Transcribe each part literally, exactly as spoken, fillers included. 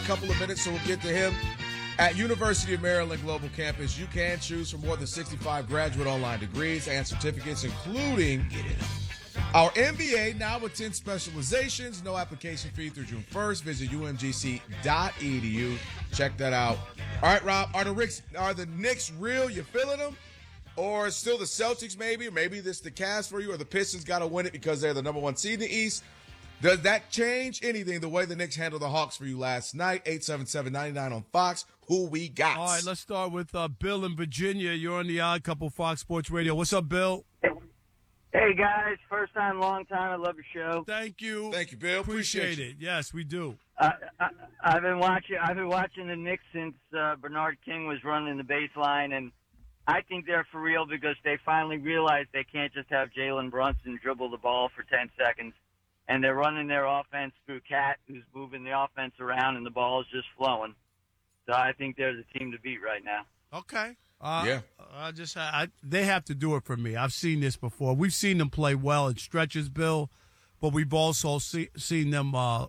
couple of minutes, so we'll get to him. At University of Maryland Global Campus, you can choose from more than sixty-five graduate online degrees and certificates, including our M B A, now with ten specializations. No application fee through June first. Visit U M G C dot E D U. Check that out. All right, Rob, are the Knicks, are the Knicks real? You feeling them? Or still the Celtics maybe? Or maybe this the Cavs for you? Or the Pistons got to win it because they're the number one seed in the East? Does that change anything, the way the Knicks handled the Hawks for you last night? eight seven seven, nine nine on Fox. Who we got? All right, let's start with uh, Bill in Virginia. You're on the Odd Couple Fox Sports Radio. What's up, Bill? Hey, guys. First time, long time. I love your show. Thank you. Thank you, Bill. Appreciate, Appreciate it. Yes, we do. Uh, I, I've been watching. I've been watching the Knicks since uh, Bernard King was running the baseline, and I think they're for real because they finally realized they can't just have Jalen Brunson dribble the ball for ten seconds. And they're running their offense through Cat, who's moving the offense around, and the ball is just flowing. So I think they're the team to beat right now. Okay. Uh, yeah. I just I, they have to do it for me. I've seen this before. We've seen them play well in stretches, Bill, but we've also see, seen them uh,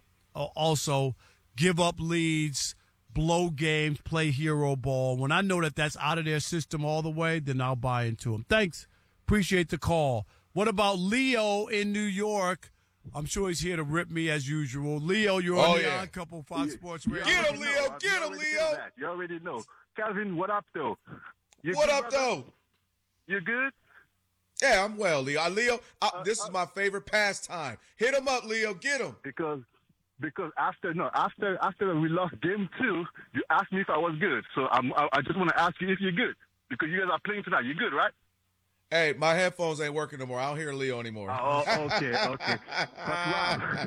also give up leads, blow games, play hero ball. When I know that that's out of their system all the way, then I'll buy into them. Thanks. Appreciate the call. What about Leo in New York? I'm sure he's here to rip me as usual. Leo, you're oh, on the yeah. Odd Couple Fox Sports Radio. Get him, Leo. Know. Get him, Leo. You already know. Calvin, what up, though? You what good, up, brother? though? You good? Yeah, I'm well, Leo. Uh, Leo, uh, Uh, this uh, is my favorite pastime. Hit him up, Leo. Get him. Because because after no after after we lost game two, you asked me if I was good. So I'm, I, I just want to ask you if you're good because you guys are playing tonight. You good, right? Hey, my headphones ain't working no more. I don't hear Leo anymore. Oh, okay, okay. But Rob,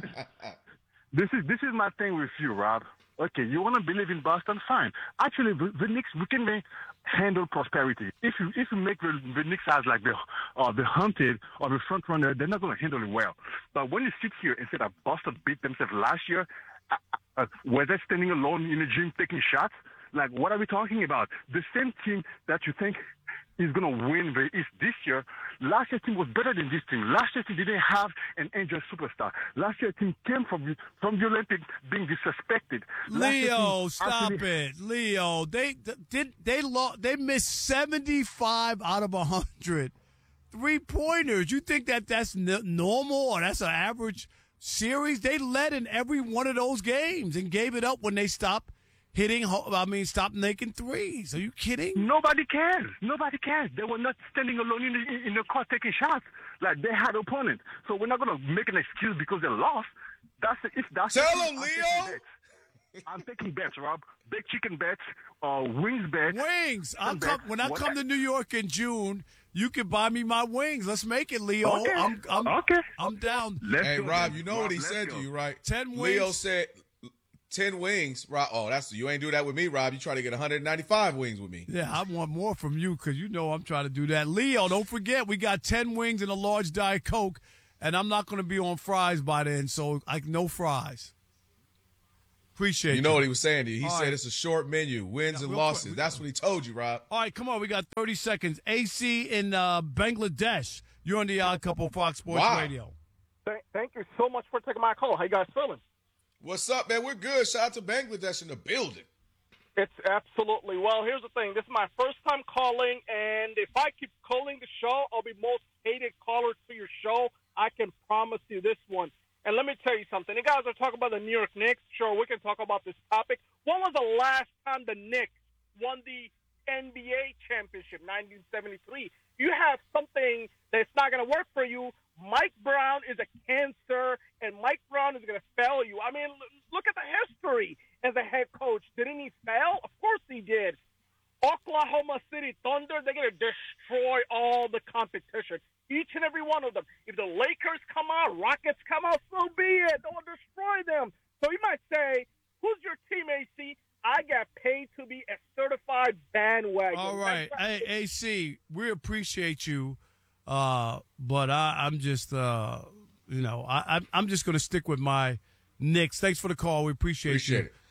this is this is my thing with you, Rob. Okay, you want to believe in Boston? Fine. Actually, the, the Knicks, we can make, handle prosperity. If you if you make the, the Knicks as like the uh, the hunted or the front runner, they're not going to handle it well. But when you sit here and say that Boston beat themselves last year, uh, uh, were they standing alone in the gym taking shots? Like, what are we talking about? The same team that you think is going to win the East this year. Last year's team was better than this team. Last year's team didn't have an angel superstar. Last year's team came from from the Olympics being disrespected. Leo, stop actually, it, Leo. They did they lost. They missed seventy-five out of a hundred three pointers. You think that that's n- normal or that's an average series? They led in every one of those games and gave it up when they stopped hitting, I mean, stop making threes. Are you kidding? Nobody cares. Nobody cares. They were not standing alone in the, in the court taking shots. Like, they had opponents. So we're not going to make an excuse because they lost. That's if that's Tell the them, I'm Leo. taking bets. I'm taking bets, Rob. Big chicken bets, uh, wings bets. Wings. I'll bets. come, when I What- come to New York in June, you can buy me my wings. Let's make it, Leo. Okay. I'm, I'm, okay. I'm down. Let's Hey, go, Rob, then. you know Rob, what he let's said go. to you, right? Ten wings. Leo said ten wings. Rob, oh, that's you ain't do that with me, Rob. You try to get one hundred ninety-five wings with me. Yeah, I want more from you because you know I'm trying to do that. Leo, don't forget, we got ten wings and a large Diet Coke, and I'm not going to be on fries by then, so like no fries. Appreciate you. You know what he was saying to you. He All said right. it's a short menu, wins Yeah, and real losses. quick, we That's got- what he told you, Rob. All right, come on. We got thirty seconds. A C in uh, Bangladesh. You're on the Odd Couple Fox Sports Wow. Radio. Thank, thank you so much for taking my call. How you guys feeling? What's up, man? We're good. Shout out to Bangladesh in the building. It's absolutely. Well, here's the thing. This is my first time calling, and if I keep calling the show, I'll be most hated caller to your show. I can promise you this one. And let me tell you something. You guys are talking about the New York Knicks. Sure, we can talk about this topic. When was the last time the Knicks won the N B A championship, nineteen seventy-three? You have something that's not going to work for you. Mike Brown is a cancer, and Mike Brown is going to fail you. I mean, look at the history as a head coach. Didn't he fail? Of course he did. Oklahoma City Thunder, they're going to destroy all the competition, each and every one of them. If the Lakers come out, Rockets come out, so be it. Don't destroy them. So you might say, who's your team, A C? I got paid to be a certified bandwagon. All right. Hey, A C, we appreciate you, uh, but I, I'm just, uh, you know, I, I'm- I'm just going to stick with my Knicks. Thanks for the call. We appreciate, Appreciate you. it.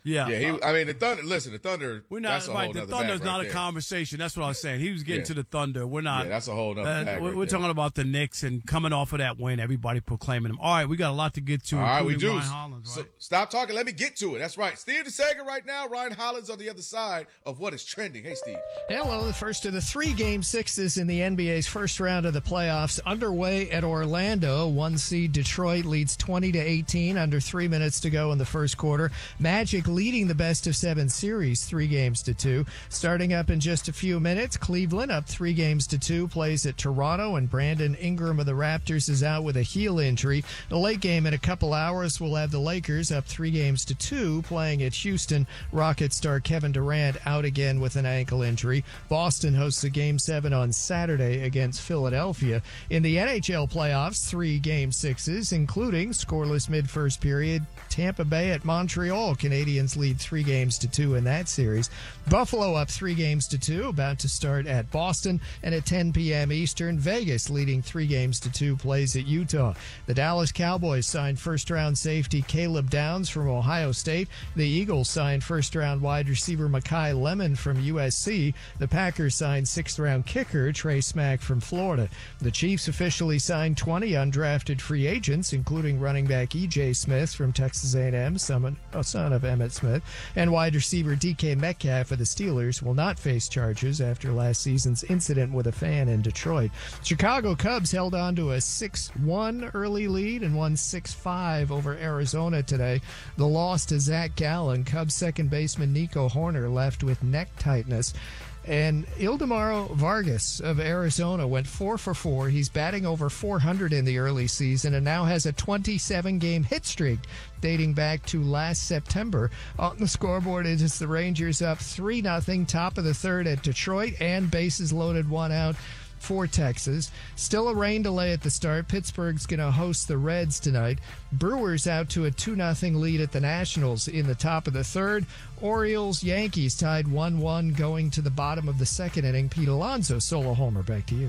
Yeah, Yeah, he, uh, I mean, the Thunder, listen, the Thunder, we're that's not a right. whole The nother Thunder's bag not right a there. conversation. That's what I was saying. He was getting Yeah. to the Thunder. We're not. Yeah, that's a whole nother uh, bag we're right we're there. talking about the Knicks and coming off of that win, everybody proclaiming them. All right, we got a lot to get to. All right, we including do. Ryan Hollins, right? So, stop talking. Let me get to it. That's right. Steve DeSager right now. Ryan Hollins on the other side of what is trending. Hey, Steve. Yeah, well, the first of the three game sixes in the N B A's first round of the playoffs underway at Orlando. One seed Detroit leads twenty to eighteen, under three minutes to go in the first quarter. Magic leading the best of seven series, three games to two. Starting up in just a few minutes, Cleveland up three games to two plays at Toronto, and Brandon Ingram of the Raptors is out with a heel injury. The late game in a couple hours will have the Lakers up three games to two playing at Houston. Rockets star Kevin Durant out again with an ankle injury. Boston hosts a game seven on Saturday against Philadelphia. In the N H L playoffs, three game sixes, including scoreless mid-first period. Tampa Bay at Montreal. Canadians lead three games to two in that series. Buffalo up three games to two, about to start at Boston. And at ten p.m. Eastern, Vegas leading three games to two plays at Utah. The Dallas Cowboys signed first-round safety Caleb Downs from Ohio State. The Eagles signed first-round wide receiver Mekhi Lemon from U S C. The Packers signed sixth-round kicker Trey Smack from Florida. The Chiefs officially signed twenty undrafted free agents, including running back E J Smith from Texas A and M, son of Emmitt Smith, and wide receiver D K Metcalf of the Steelers will not face charges after last season's incident with a fan in Detroit. Chicago Cubs held on to a six one early lead and won six five over Arizona today. The loss to Zach Gallen, Cubs second baseman Nico Horner left with neck tightness. And Ildemaro Vargas of Arizona went four for four. He's batting over four hundred in the early season and now has a twenty-seven game hit streak dating back to last September. On the scoreboard, it is the Rangers up three nothing, top of the third at Detroit, and bases loaded, one out for Texas. Still a rain delay at the start. Pittsburgh's going to host the Reds tonight. Brewers out to a two nothing lead at the Nationals in the top of the third. Orioles, Yankees tied one one going to the bottom of the second inning. Pete Alonso, solo homer. Back to you.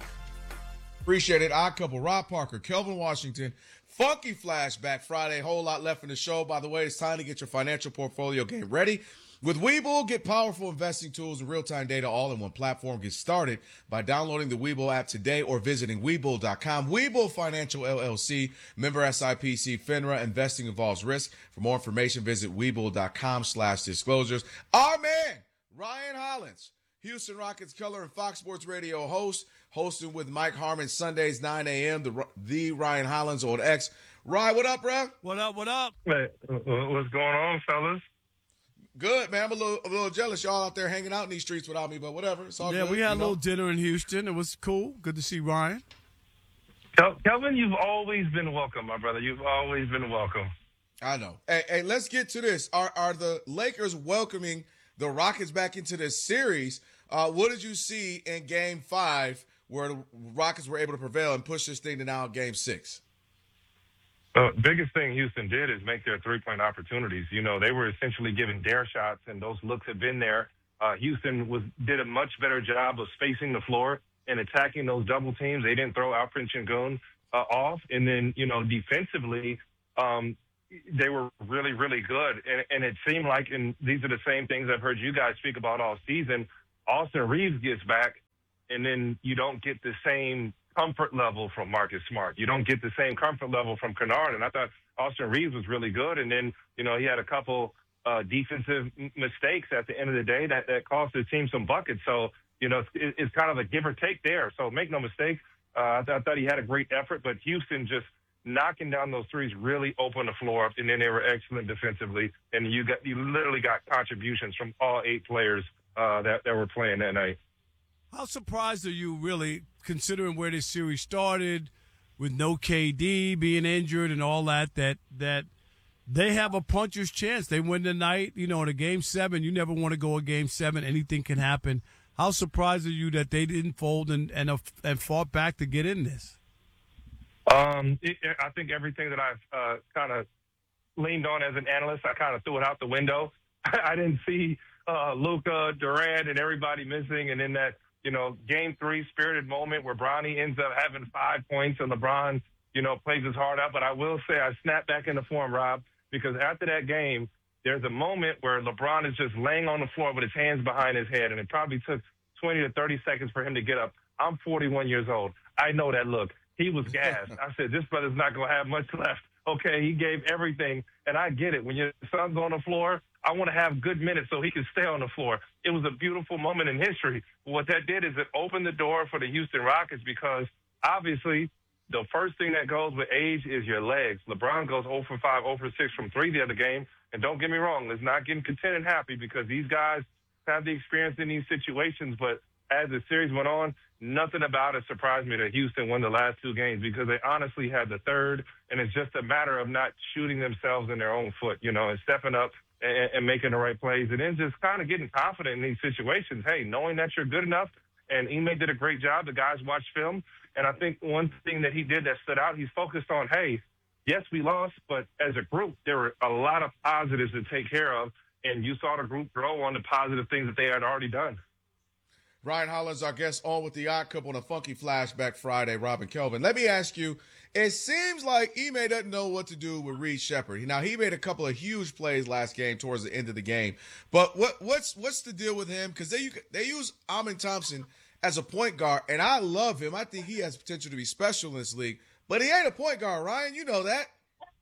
Appreciate it. Odd couple. Rob Parker, Kelvin Washington. Funky flashback Friday. Whole lot left in the show. By the way, it's time to get your financial portfolio game ready. With Webull, get powerful investing tools and real-time data all in one platform. Get started by downloading the Webull app today or visiting Webull dot com. Webull Financial L L C, member S I P C, FINRA. Investing involves risk. For more information, visit Webull dot com slash disclosures. Our man, Ryan Hollins, Houston Rockets color and Fox Sports Radio host, hosting with Mike Harmon Sundays, nine a.m., the, the Ryan Hollins on X. Ryan, what up, bro? What up, what up? Hey, what's going on, fellas? Good, man. I'm a little, a little jealous y'all out there hanging out in these streets without me, but whatever. It's all yeah, good. we had you a know? little dinner in Houston. It was cool. Good to see Ryan. Kelvin, you've always been welcome, my brother. You've always been welcome. I know. Hey, hey, let's get to this. Are are the Lakers welcoming the Rockets back into this series? Uh, what did you see in Game Five where the Rockets were able to prevail and push this thing to now Game Six? The biggest thing Houston did is make their three-point opportunities. You know, they were essentially given dare shots, and those looks have been there. Uh, Houston was did a much better job of spacing the floor and attacking those double teams. They didn't throw Alfred Sengun uh, off. And then, you know, defensively, um, they were really, really good. And, and it seemed like, and these are the same things I've heard you guys speak about all season, Austin Reeves gets back, and then you don't get the same comfort level from Marcus Smart. You don't get the same comfort level from Kennard. And I thought Austin Reeves was really good. And then, you know, he had a couple uh, defensive m- mistakes at the end of the day that, that cost his team some buckets. So, you know, it's, it's kind of a give or take there. So make no mistake, uh, I, th- I thought he had a great effort, but Houston just knocking down those threes really opened the floor up, and then they were excellent defensively. And you got you literally got contributions from all eight players uh, that, that were playing that night. How surprised are you, really, considering where this series started, with no K D being injured and all that, that that they have a puncher's chance? They win tonight. You know, in a game seven, you never want to go a game seven. Anything can happen. How surprised are you that they didn't fold and and, uh, and fought back to get in this? Um, it, I think everything that I've uh, kind of leaned on as an analyst, I kind of threw it out the window. I didn't see uh, Luka, Durant, and everybody missing, and in that, you know, game three spirited moment where Bronny ends up having five points and LeBron, you know, plays his heart out. But I will say I snapped back into form, Rob, because after that game, there's a moment where LeBron is just laying on the floor with his hands behind his head, and it probably took twenty to thirty seconds for him to get up. I'm forty-one years old. I know that look. He was gassed. I said, this brother's not going to have much left. Okay, he gave everything, and I get it. When your son's on the floor, I want to have good minutes so he can stay on the floor. It was a beautiful moment in history. What that did is it opened the door for the Houston Rockets because, obviously, the first thing that goes with age is your legs. LeBron goes zero for five, zero for six from three the other game. And don't get me wrong, let's not get content and happy because these guys have the experience in these situations. But as the series went on, nothing about it surprised me that Houston won the last two games because they honestly had the third. And it's just a matter of not shooting themselves in their own foot, you know, and stepping up and, and making the right plays. And then just kind of getting confident in these situations. Hey, knowing that you're good enough. And Ime did a great job. The guys watched film. And I think one thing that he did that stood out, he's focused on, hey, yes, we lost, but as a group, there were a lot of positives to take care of. And you saw the group grow on the positive things that they had already done. Ryan Hollins, our guest, on with the Odd Couple on a Funky Flashback Friday. Robin Kelvin, let me ask you, it seems like Ime doesn't know what to do with Reed Shepherd. Now, he made a couple of huge plays last game towards the end of the game. But what what's what's the deal with him? Because they, they use Amin Thompson as a point guard, and I love him. I think he has potential to be special in this league. But he ain't a point guard, Ryan. You know that.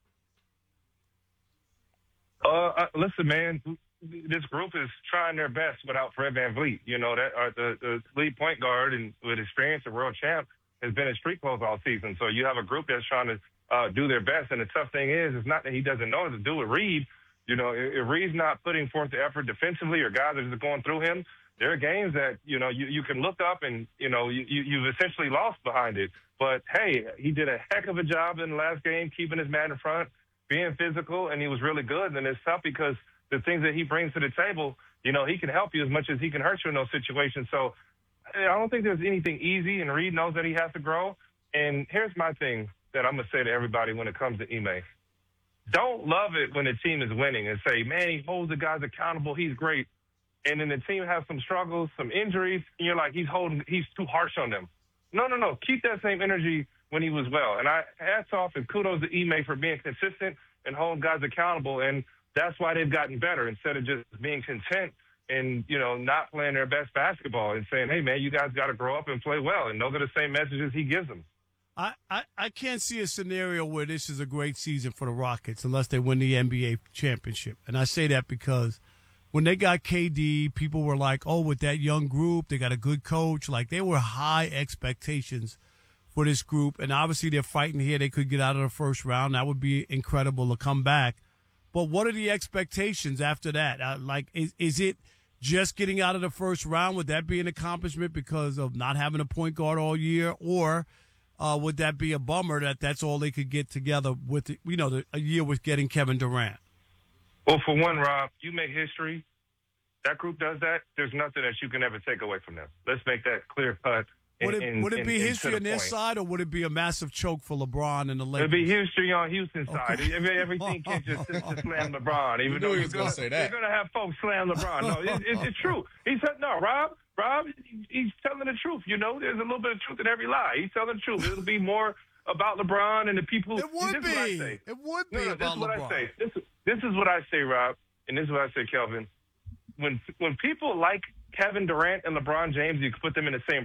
Uh, uh, listen, man, this group is trying their best without Fred VanVleet. You know, that uh, the, the lead point guard and with experience of world champ has been in street clothes all season. So you have a group that's trying to uh, do their best. And the tough thing is, it's not that he doesn't know what to do with Reed. You know, if, if Reed's not putting forth the effort defensively or guys are just going through him, there are games that, you know, you, you can look up and, you know, you, you, you've essentially lost behind it. But, hey, he did a heck of a job in the last game, keeping his man in front, being physical, and he was really good. And it's tough because the things that he brings to the table, you know, he can help you as much as he can hurt you in those situations. So I don't think there's anything easy, and Reed knows that he has to grow. And here's my thing that I'm going to say to everybody when it comes to Ime. Don't love it when the team is winning and say, man, he holds the guys accountable, he's great. And then the team has some struggles, some injuries, and you're like, he's holding, he's too harsh on them. No, no, no. Keep that same energy when he was well. And I hats off and kudos to Ime for being consistent and holding guys accountable. And that's why they've gotten better instead of just being content and, you know, not playing their best basketball and saying, hey, man, you guys got to grow up and play well. And those are the same messages he gives them. I, I, I can't see a scenario where this is a great season for the Rockets unless they win the N B A championship. And I say that because when they got K D, people were like, oh, with that young group, they got a good coach. Like, they were high expectations for this group. And obviously they're fighting here. They could get out of the first round. That would be incredible to come back. But what are the expectations after that? Uh, like, is, is it just getting out of the first round? Would that be an accomplishment because of not having a point guard all year? Or uh, would that be a bummer that that's all they could get together with, you know, the, a year with getting Kevin Durant? Well, for one, Rob, you make history. That group does that. There's nothing that you can ever take away from them. Let's make that clear cut. Would it, in, would it in, be in, history in on their point. side, or would it be a massive choke for LeBron and the Lakers? It'd be history on Houston's side. Okay. Everything can't just, just slam LeBron. Even You though knew he you're was gonna say that. You're going to have folks slam LeBron. No, it, it, it's true. He said, no, Rob, Rob, he's telling the truth. You know, there's a little bit of truth in every lie. He's telling the truth. It'll be more about LeBron and the people. It would this Is what I be. say. It would be No, no, about this is what LeBron. I say. This, this is what I say, Rob, and this is what I say, Kelvin. When when people like Kevin Durant and LeBron James, you can put them in the same